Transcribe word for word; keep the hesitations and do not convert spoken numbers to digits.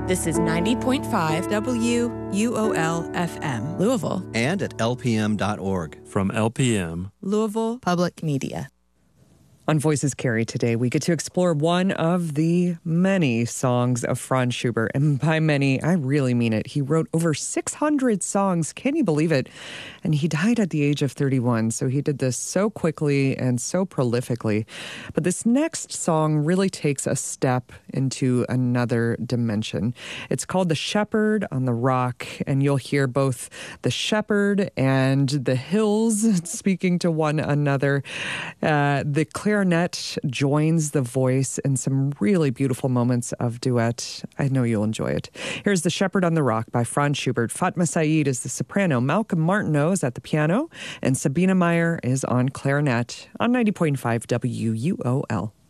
This is ninety point five W U O L F M, Louisville. And at L P M dot org. From L P M, Louisville Public Media. On Voices Carry today, we get to explore one of the many songs of Franz Schubert. And by many, I really mean it. He wrote over six hundred songs. Can you believe it? And he died at the age of thirty-one. So he did this so quickly and so prolifically. But this next song really takes a step into another dimension. It's called The Shepherd on the Rock. And you'll hear both the shepherd and the hills speaking to one another. Uh, the clarinet joins the voice in some really beautiful moments of duet. I know you'll enjoy it. Here's The Shepherd on the Rock by Franz Schubert. Fatma Said is the soprano, Malcolm Martineau is at the piano, and Sabina Meyer is on clarinet on ninety point five W U O L.